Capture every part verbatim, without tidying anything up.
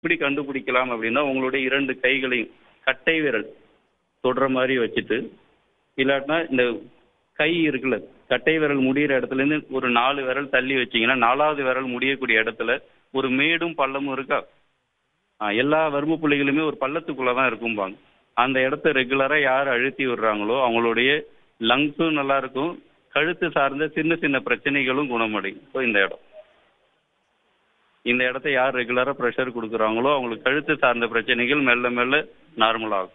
எப்படி கண்டுபிடிக்கலாம் அப்படின்னா உங்களுடைய இரண்டு கைகளையும் கட்டை விரல் தொடுற மாதிரி வச்சுட்டு, இல்லாட்டினா இந்த கை இருக்குல்ல, கட்டை விரல் முடியிற இடத்துலேருந்து ஒரு நாலு விரல் தள்ளி வச்சீங்கன்னா, நாலாவது விரல் முடியக்கூடிய இடத்துல ஒரு மேடும் பள்ளமும் இருக்கா? ஆ எல்லா வர்ம புள்ளிகளுமே ஒரு பள்ளத்துக்குள்ள தான் இருக்கும்பாங்க. அந்த இடத்த ரெகுலரா யார் அழுத்தி விடுறாங்களோ, அவங்களுடைய லங்ஸும் நல்லா இருக்கும். கழுத்து சார்ந்த சின்ன சின்ன பிரச்சனைகளும் குணமடையும். ஸோ இந்த இடம். இந்த இடத்த யார் ரெகுலரா ப்ரெஷர் குடுக்குறாங்களோ, அவங்களுக்கு கழுத்து சார்ந்த பிரச்சனைகள் மெல்ல மெல்ல நார்மல் ஆகும்.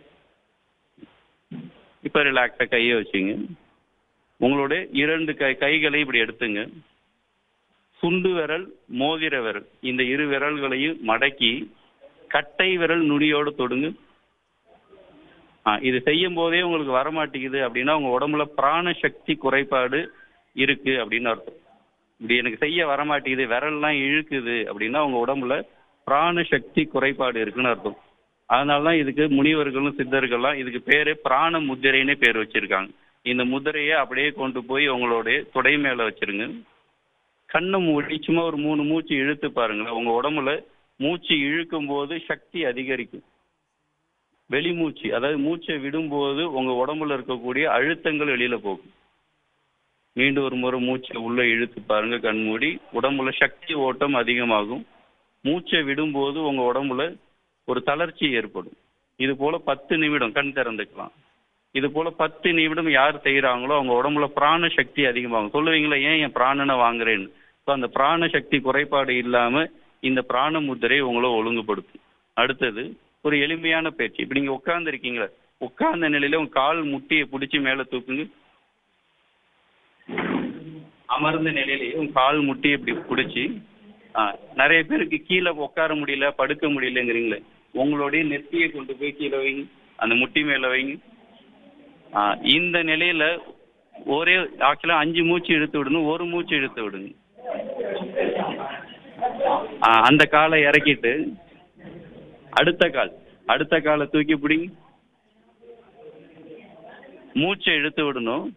இப்ப ரிலாக்ஸா கைய வச்சுங்க. உங்களுடைய இரண்டு கை கைகளை இப்படி எடுத்துங்க. சுண்டு விரல், மோதிர விரல் இந்த இரு விரல்களையும் மடக்கி கட்டை விரல் நுனியோடு தொடுங்க. ஆ இது செய்யும் போதே உங்களுக்கு வரமாட்டேங்குது அப்படின்னா, உங்க உடம்புல பிராண சக்தி குறைபாடு இருக்கு அப்படின்னு அர்த்தம். இப்படி எனக்கு செய்ய வரமாட்டேங்குது, விரல்லாம் இழுக்குது அப்படின்னா, உங்க உடம்புல பிராண சக்தி குறைபாடு இருக்குன்னு அர்த்தம். அதனால தான் இதுக்கு முனிவர்களும் சித்தர்கள்லாம் இதுக்கு பேரு பிராண முத்திரைன்னே பேர் வச்சிருக்காங்க. இந்த முத்திரையை அப்படியே கொண்டு போய் உங்களுடைய தொடை மேல வச்சிருங்க. கண்ணை மூடி சும்மா ஒரு மூணு மூச்சு இழுத்து பாருங்களேன். உங்க உடம்புல மூச்சு இழுக்கும் போது சக்தி அதிகரிக்கும். வெளிமூச்சு, அதாவது மூச்சை விடும்போது உங்க உடம்புல இருக்கக்கூடிய அழுத்தங்கள் வெளியில போகும். மீண்டும் ஒரு முறை மூச்சை உள்ள இழுத்து பாருங்க, கண் மூடி. உடம்புல சக்தி ஓட்டம் அதிகமாகும். மூச்சை விடும்போது உங்க உடம்புல ஒரு தளர்ச்சி ஏற்படும். இது போல பத்து நிமிடம் கண் திறந்துக்கலாம். இது போல பத்து நிமிடம் யார் செய்யறாங்களோ அவங்க உடம்புல பிராண சக்தி அதிகமாகும். சொல்லுவீங்களா, ஏன் என் பிராணனை வாங்குறேன்னு? ஸோ அந்த பிராண சக்தி குறைபாடு இல்லாம இந்த பிராண முத்திரை உங்களை ஒழுங்குபடுத்தும். அடுத்தது ஒரு எளிமையான பயிற்சி. இப்ப நீங்க உட்கார்ந்து இருக்கீங்களா, உட்கார்ந்த நிலையில உங்க கால் முட்டியை பிடிச்சி மேல தூக்குங்க. அமர்ந்த நிலையிலேயே உங்க கால் முட்டியை இப்படி பிடிச்சி, ஆஹ் நிறைய பேருக்கு கீழே உட்கார முடியல, படுக்க முடியலங்கிறீங்களே, உங்களுடைய நெத்தியை கொண்டு போய் கீழே வைங்க, அந்த முட்டி மேல வைங்க. ஆஹ் இந்த நிலையில ஒரே ஆக்சுவலா அஞ்சு மூச்சு இழுத்து விடணும், ஒரு மூச்சு இழுத்து விடுங்க. ஆஹ் அந்த காலை இறக்கிட்டு அடுத்த கால் அடுத்த காலை தூக்கி பிடிங்க. மூச்சை இழுத்து விடணும்.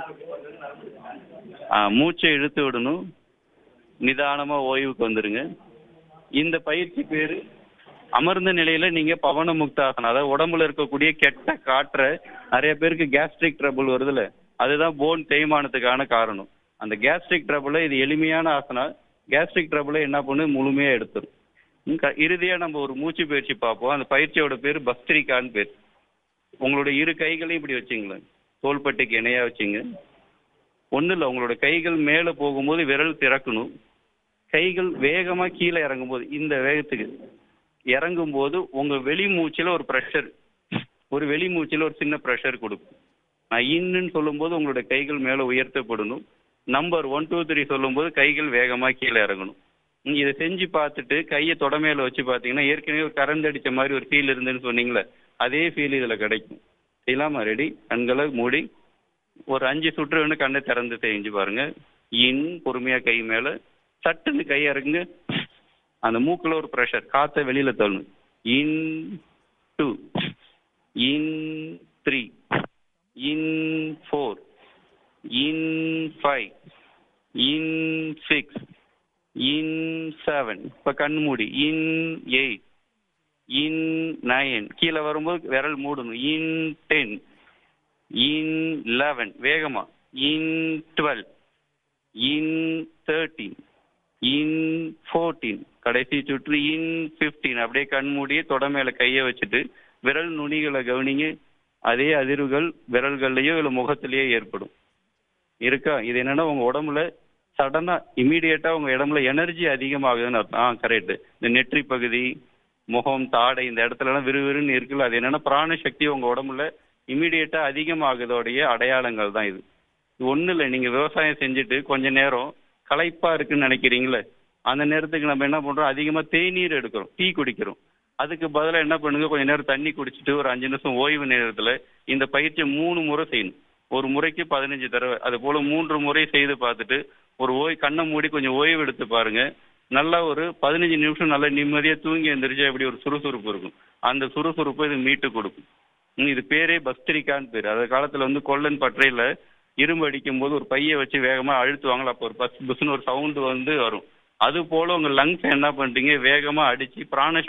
ஆஹ் மூச்சை இழுத்து விடணும். நிதானமா ஓய்வுக்கு வந்துருங்க. இந்த பயிற்சி பேரு அமர்ந்த நிலையில நீங்க பவன முக்தாசனம், அதாவது உடம்புல இருக்கக்கூடிய கெட்ட காற்றை, நிறைய பேருக்கு கேஸ்ட்ரிக் ட்ரபிள் வருதுல்ல, அதுதான் போன் தேய்மானத்துக்கான காரணம். அந்த கேஸ்ட்ரிக் ட்ரபிளை இது எளிமையான ஆசனா கேஸ்ட்ரிக் ட்ரபிளை என்ன பண்ணு முழுமையா எடுத்துரும். இறுதியா நம்ம ஒரு மூச்சு பயிற்சி பார்ப்போம். அந்த பயிற்சியோட பேர் பஸ்திரிகான்னு பேர். உங்களுடைய இரு கைகளையும் இப்படி வச்சுங்களேன், தோள்பட்டைக்கு இணையா வச்சுங்க. ஒன்றும் இல்லை, உங்களோட கைகள் மேலே போகும்போது விரல் திறக்கணும். கைகள் வேகமா கீழே இறங்கும் போது, இந்த வேகத்துக்கு இறங்கும் போது உங்க வெளி மூச்சில ஒரு ப்ரெஷர், ஒரு வெளி மூச்சில ஒரு சின்ன ப்ரெஷர் கொடுக்கும். நான் இன்னுன்னு சொல்லும் போது உங்களோட கைகள் மேலே உயர்த்தப்படணும். நம்பர் ஒன் டூ த்ரீ சொல்லும் போது கைகள் வேகமா கீழே இறங்கணும். நீங்க இதை செஞ்சு பார்த்துட்டு கையை தொடமையில வச்சு பார்த்தீங்கன்னா, ஏற்கனவே ஒரு கரண்ட் அடிச்ச மாதிரி ஒரு ஃபீல் இருந்துன்னு சொன்னீங்களே, அதே ஃபீல் இதுல கிடைக்கும். செய்யலாமா? ரெடி? கண்களை மூடி ஒரு அஞ்சு சுற்று வேணும், கண்ணை திறந்து செஞ்சு பாருங்க. இன் பொறுமையா கை மேல சட்டுன்னு கை இறக்குங்க. அந்த மூக்குல ஒரு ப்ரெஷர், காத்த வெளியில தள்ளணும். In two, in three, in four, in five, in six, in seven. இப்ப கண் மூடி. இன் எயிட், இன் நைன், கீழே வரும்போது விரல் மூடணும். இன் டென், இன் லெவன், வேகமா. In twelve, in thirteen, in fourteen, கடைசி சுற்று இன் ஃபிஃப்டீன். அப்படியே கண் மூடியே தொட மேல கையை வச்சுட்டு விரல் நுனிகளை கவனிங்க. அதே அதிர்வுகள் விரல்கள்லயோ இல்லை முகத்திலேயோ ஏற்படும். இருக்கா? இது என்னன்னா உங்க உடம்புல சடனா இமீடியட்டா உங்க இடம்புல எனர்ஜி அதிகமாகுதுன்னு அர்த்தம். ஆ கரெக்ட். இந்த நெற்றி பகுதி, முகம், தாடை, இந்த இடத்துல எல்லாம் விறுவிறுன்னு இருக்குல்ல, அது என்னன்னா பிராண சக்தி உங்க உடம்புல இமீடியட்டா அதிகமாகுதோடைய அடையாளங்கள் தான் இது. ஒன்றும் இல்லை, நீங்க விவசாயம் செஞ்சுட்டு கொஞ்ச நேரம் களைப்பா இருக்குன்னு நினைக்கிறீங்களே, அந்த நேரத்துக்கு நம்ம என்ன பண்றோம், அதிகமா தேநீர் எடுக்கிறோம், டீ குடிக்கிறோம். அதுக்கு பதிலாக என்ன பண்ணுங்க, கொஞ்ச நேரம் தண்ணி குடிச்சிட்டு ஒரு அஞ்சு நிமிஷம் ஓய்வு நேரத்துல இந்த பயிற்சியை மூணு முறை செய்யணும். ஒரு முறைக்கு பதினஞ்சு தடவை. அது போல மூன்று முறை செய்து பார்த்துட்டு ஒரு ஓய் கண்ணை மூடி கொஞ்சம் ஓய்வு எடுத்து பாருங்க. நல்லா ஒரு பதினஞ்சு நிமிஷம் நல்லா நிம்மதியா தூங்கி எழுந்திரிச்சு அப்படி ஒரு சுறுசுறுப்பு இருக்கும். அந்த சுறுசுறுப்பு இது மீட்டு கொடுக்கும். இது பேரே பஸ்திரிக்கான்னு பேர். அந்த காலத்துல வந்து கொல்லன் பற்றையில இரும்பு அடிக்கும் போது ஒரு பையை வச்சு வேகமா அழுத்துவாங்களா, அப்போ ஒரு பஸ் புஸ்ன்னு ஒரு சவுண்டு வந்து வரும். அது போல உங்க லங்ஸ் என்ன பண்றீங்க வேகமா அடிச்சு பிராண